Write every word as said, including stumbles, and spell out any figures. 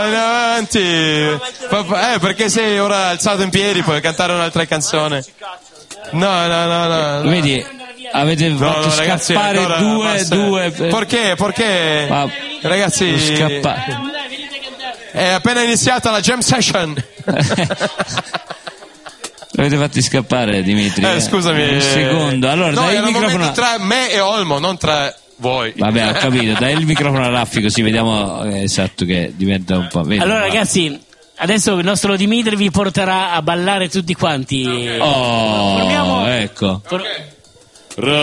avanti. Eh, perché sei ora alzato in piedi, puoi cantare un'altra canzone. No, no, no, no. Vedi, avete no, fatto no, ragazzi, scappare due, due. Perché? Perché? Ma, ragazzi, scappa... è appena iniziata la jam session. Avete fatti scappare, Dimitri. Eh, scusami. Un secondo. Allora, no, dai il microfono microfono tra me e Olmo, non tra voi. Vabbè, ho capito. Dai il microfono a Raffi, così vediamo eh, esatto che diventa un po'. Vedi, allora, ma... ragazzi, adesso il nostro Dimitri vi porterà a ballare tutti quanti. Oh, Formiamo... ecco. For...